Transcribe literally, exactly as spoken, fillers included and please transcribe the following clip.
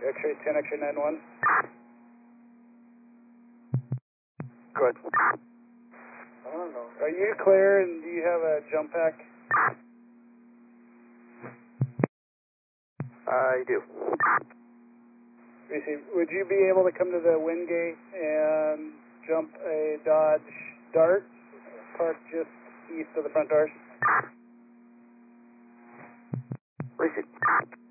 X-ray ten, X-ray nine one. Good. I don't know. Are you clear and do you have a jump pack? I do. Receive. Would you be able to come to the wind gate and jump a Dodge Dart parked just east of the front doors? Receive.